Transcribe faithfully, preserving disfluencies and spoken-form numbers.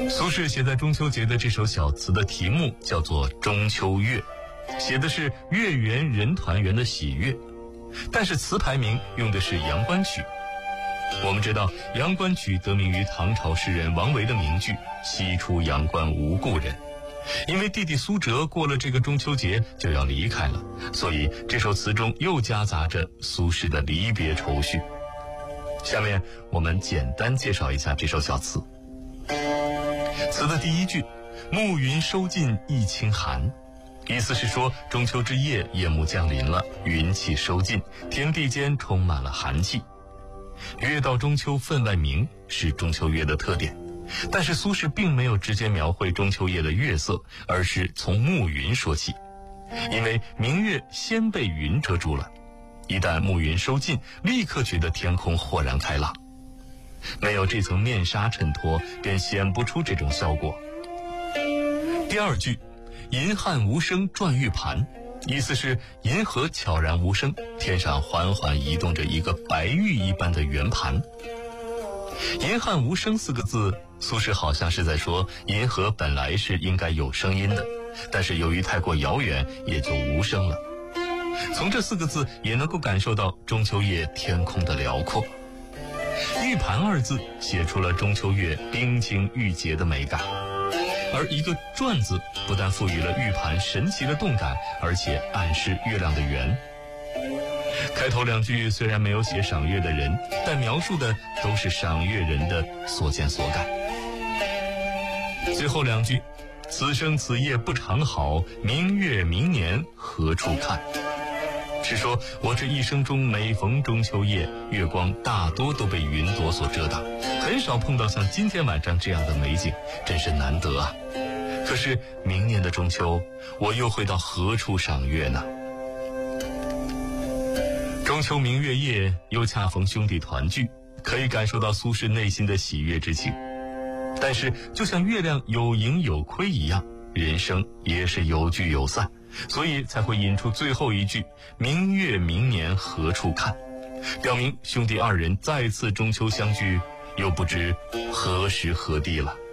苏轼写在中秋节的这首小词的题目叫做《中秋月》，写的是月圆人团圆的喜悦，但是词牌名用的是《阳关曲》。我们知道《阳关曲》得名于唐朝诗人王维的名句“西出阳关无故人”。因为弟弟苏辙过了这个中秋节就要离开了，所以这首词中又夹杂着苏轼的离别愁绪。下面我们简单介绍一下这首小词。词的第一句“暮云收尽一清寒”，意思是说中秋之夜夜幕降临了，云气收尽，天地间充满了寒气。月到中秋分外明是中秋月的特点，但是苏轼并没有直接描绘中秋夜的月色，而是从暮云说起。因为明月先被云遮住了，一旦暮云收尽，立刻觉得天空豁然开朗。没有这层面纱衬托，便显不出这种效果。第二句“银汉无声转玉盘”，意思是银河悄然无声，天上缓缓移动着一个白玉一般的圆盘。银汉无声四个字，苏轼好像是在说银河本来是应该有声音的，但是由于太过遥远，也就无声了。从这四个字也能够感受到中秋夜天空的辽阔。玉盘二字写出了中秋月冰清玉洁的美感，而一个转字不但赋予了玉盘神奇的动感，而且暗示月亮的圆。开头两句虽然没有写赏月的人，但描述的都是赏月人的所见所感。最后两句“此生此夜不常好，明月明年何处看”，是说我这一生中每逢中秋夜，月光大多都被云朵所遮挡，很少碰到像今天晚上这样的美景，真是难得啊。可是明年的中秋，我又会到何处赏月呢？中秋明月夜，又恰逢兄弟团聚，可以感受到苏轼内心的喜悦之情。但是就像月亮有盈有亏一样，人生也是有聚有散，所以才会引出最后一句“明月明年何处看”，表明兄弟二人再次中秋相聚，又不知何时何地了。